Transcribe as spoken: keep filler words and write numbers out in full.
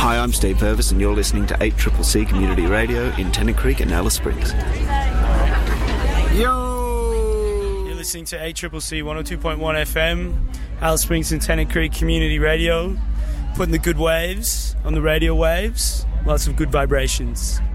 Hi, I'm Steve Purvis, and you're listening to eight C C C Community Radio in Tennant Creek and Alice Springs. Yo! You're listening to eight C C C one oh two point one F M, Alice Springs and Tennant Creek Community Radio, putting the good waves on the radio waves, lots of good vibrations.